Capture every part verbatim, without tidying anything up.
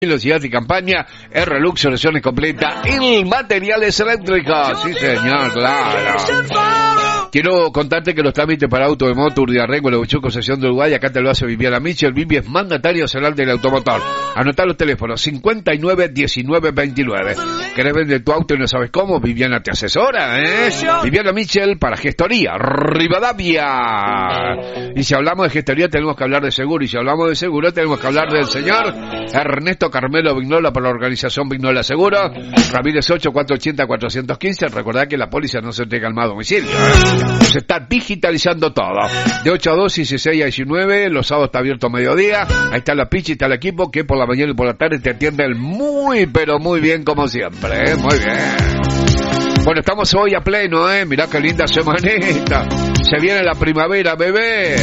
Velocidad y campaña, R-Lux, soluciones completas en materiales eléctricos. Sí, señor, claro. Quiero contarte que los trámites para auto de moto, Urdiarrengo, Lebuchú, Concesión de Uruguay, acá te lo hace Viviana Michel. Vivi es mandatario nacional del automotor. Anotá los teléfonos cincuenta y nueve diecinueve veintinueve. ¿Querés vender tu auto y no sabes cómo? Viviana te asesora, ¿eh? Viviana Michel para gestoría, Rivadavia. Y si hablamos de gestoría tenemos que hablar de seguro. Y si hablamos de seguro tenemos que hablar del señor Ernesto Carmelo Vignola para la organización Vignola Seguro. Ramírez ocho, cuatrocientos ochenta, cuatrocientos quince. Recordá que la póliza no se entrega al más domicilio, ¿eh? Se está digitalizando todo. De ocho a dos, dieciséis a diecinueve. Los sábados está abierto a mediodía. Ahí está la picha y está el equipo que por la mañana y por la tarde te atienden muy, pero muy bien como siempre, ¿eh? Muy bien. Bueno, estamos hoy a pleno, ¿eh? Mirá qué linda semanita. Se viene la primavera, bebé.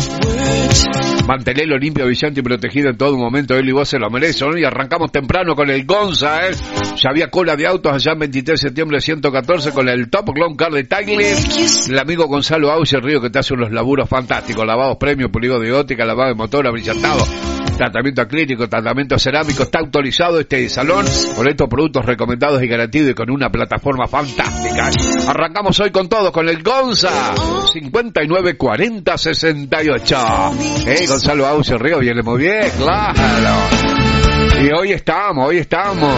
Mantenerlo limpio, brillante y protegido en todo momento. Él y vos se lo merecen, ¿no? Y arrancamos temprano con el Gonza, ¿eh? Ya había cola de autos allá en veintitrés de septiembre de ciento catorce con el Top Clone Car de Tagle. El amigo Gonzalo Auce Río que te hace unos laburos fantásticos. Lavados premium, pulido de óptica, lavado de motor, brillantado. Tratamiento acrílico, tratamiento cerámico, está autorizado este salón con estos productos recomendados y garantidos y con una plataforma fantástica. Arrancamos hoy con todo, con el Gonza, cincuenta y nueve cuarenta sesenta y ocho. Eh, Gonzalo Auce Río viene muy bien, claro. Y hoy estamos, hoy estamos.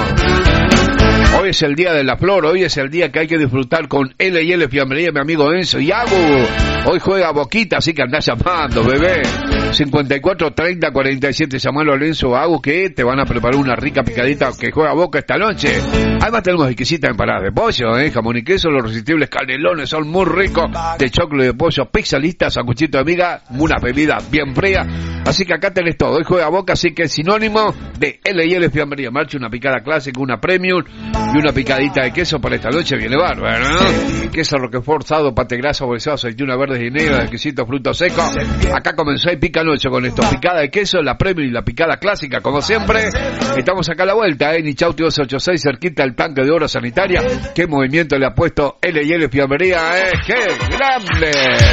Hoy es el día de la flor, hoy es el día que hay que disfrutar con L y L Fiambrería, mi amigo Enzo y Agu. Hoy juega Boquita, así que andás llamando, bebé. cincuenta y cuatro, treinta, cuarenta y siete, llamalo a Enzo o Agu que te van a preparar una rica picadita que juega Boca esta noche. Además tenemos exquisitas empanadas de pollo, eh, jamón y queso, los irresistibles canelones son muy ricos, de choclo y de pollo, pizza lista, sanguchito de miga, una bebida bien fría. Así que acá tenés todo, hoy juega Boca, así que es sinónimo de L y L Fiambrería. Marcha una picada clásica, una premium y una picadita de queso para esta noche, viene bárbaro, ¿no? Queso roquefort, sado, pate grasa, bolsado, aceituna verde y negra, exquisito fruto seco. Acá comenzó y pica noche con esto, picada de queso, la premium y la picada clásica, como siempre. Estamos acá a la vuelta, ¿eh? Nichauti dos ochenta y seis, cerquita del tanque de oro sanitaria. ¿Qué movimiento le ha puesto L y L Fiambrería, eh? ¡Qué grande!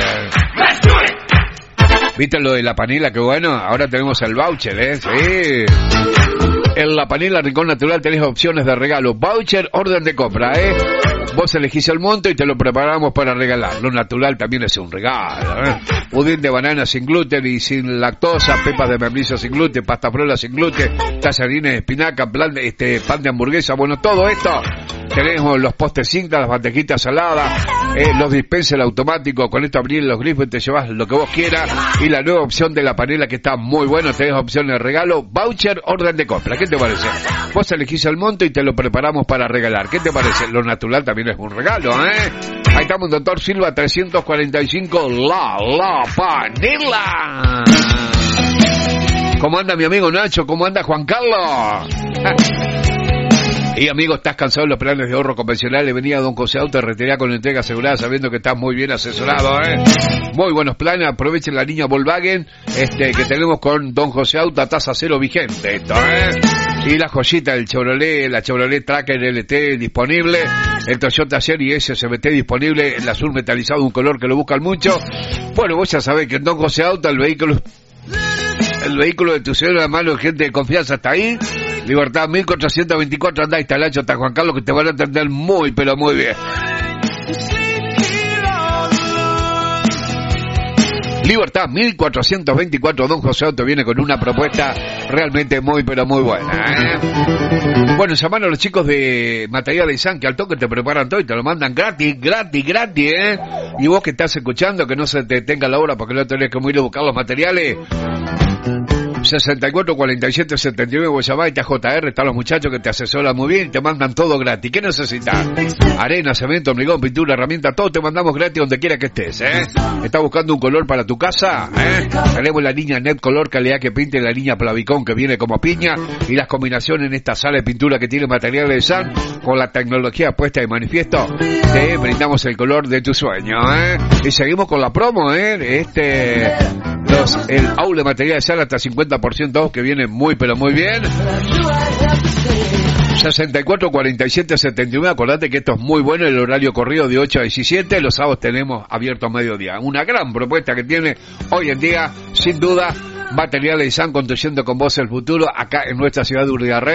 ¿Viste lo de la panela? Qué bueno, ahora tenemos el voucher, ¿eh? Sí. En la panela Rincón Natural tenés opciones de regalo, voucher, orden de compra, ¿eh? Vos elegís el monto y te lo preparamos para regalar. Lo natural también es un regalo, ¿eh? Pudín de banana sin gluten y sin lactosa, pepas de membrillo sin gluten, pasta frola sin gluten, tallarines de espinaca, plan de, este, pan de hamburguesa, bueno, todo esto. Tenemos los postes cinta, las bandejitas saladas, eh, los dispensers automáticos, con esto abrir los grifos y te llevas lo que vos quieras. Y la nueva opción de la panela que está muy buena, tenés opciones de regalo, voucher, orden de compra. ¿Qué te parece? Vos elegís el monto y te lo preparamos para regalar. ¿Qué te parece? Lo natural también es un regalo, ¿eh? Ahí estamos, doctor Silva, trescientos cuarenta y cinco, la, la panela. ¿Cómo anda mi amigo Nacho? ¿Cómo anda Juan Carlos? Y amigo, ¿estás cansado de los planes de ahorro convencionales? Venía a Don José Auto, retería con entrega asegurada, sabiendo que estás muy bien asesorado, ¿eh? Muy buenos planes, aprovechen la línea Volkswagen, este, que tenemos con Don José Auto a tasa cero vigente, esto, ¿eh? Y la joyita del Chevrolet, la Chevrolet Tracker L T disponible, el Toyota Series S S B T disponible, el azul metalizado, un color que lo buscan mucho. Bueno, vos ya sabés que en Don José Auto el vehículo, el vehículo de tu ciudad, hermano, gente de confianza está ahí. Libertad mil cuatrocientos veinticuatro, andá instalacho hasta Juan Carlos que te van a atender muy, pero muy bien. Libertad mil cuatrocientos veinticuatro, Don José Auto viene con una propuesta realmente muy, pero muy buena, ¿eh? Bueno, llaman a los chicos de Material de San que al toque te preparan todo y te lo mandan gratis, gratis, gratis, ¿eh? Y vos que estás escuchando, que no se te tenga la hora porque no tenés que ir a buscar los materiales. sesenta y cuatro, cuarenta y siete, setenta y nueve, vos llamás y te J R, están los muchachos que te asesoran muy bien y te mandan todo gratis. ¿Qué necesitas? Arena, cemento, hormigón, pintura, herramienta, todo te mandamos gratis donde quiera que estés, ¿eh? ¿Estás buscando un color para tu casa? ¿Eh? Tenemos la línea Net Color, calidad que pinte, la línea Plavicón que viene como piña y las combinaciones en esta sala de pintura que tiene Materiales de San con la tecnología puesta de manifiesto. Te brindamos el color de tu sueño, ¿eh? Y seguimos con la promo, ¿eh? Este... Los, el aula de Material de San hasta cincuenta por ciento off que viene muy pero muy bien. sesenta y cuatro, cuarenta y siete, setenta y nueve, acordate que esto es muy bueno, el horario corrido de ocho a diecisiete, los sábados tenemos abierto a mediodía. Una gran propuesta que tiene hoy en día, sin duda, Materiales San construyendo con vos el futuro acá en nuestra ciudad de Urdiarre.